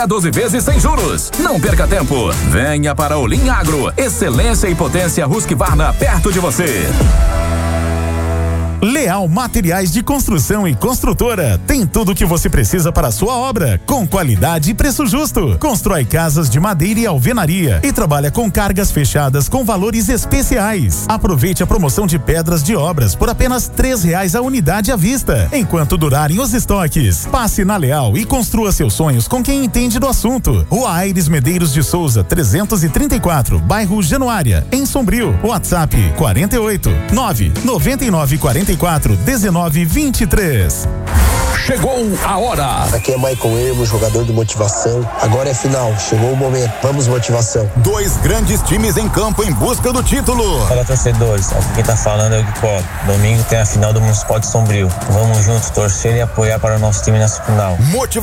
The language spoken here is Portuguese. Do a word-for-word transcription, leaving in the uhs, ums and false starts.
doze vezes sem juros. Não perca tempo. Venha para o Olim Agro. Excelência e potência Husqvarna perto de você. Leal Materiais de Construção e Construtora tem tudo o que você precisa para a sua obra, com qualidade e preço justo. Constrói casas de madeira e alvenaria e trabalha com cargas fechadas com valores especiais. Aproveite a promoção de pedras de obras por apenas três reais a unidade à vista, enquanto durarem os estoques. Passe na Leal e construa seus sonhos com quem entende do assunto. Rua Aires Medeiros de Souza, trezentos e trinta e quatro, bairro Januária, em Sombrio. WhatsApp quarenta e oito, nove noventa e nove quarenta e quatro, dezenove, vinte e três. Chegou a hora. Aqui é Michael Ermo, jogador de motivação. Agora é final, chegou o momento. Vamos, motivação. Dois grandes times em campo em busca do título. Fala, torcedores, aqui quem tá falando é o Guicó. Domingo tem a final do Municipal de Sombrio. Vamos juntos torcer e apoiar para o nosso time nessa final. Motivação.